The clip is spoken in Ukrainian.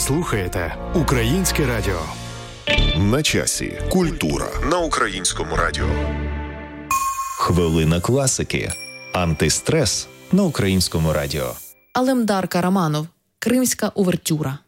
слухаєте Українське радіо. На часі. Культура на Українському радіо. Хвилина класики. Антистрес на Українському радіо. Алемдар Караманов. Кримська увертюра.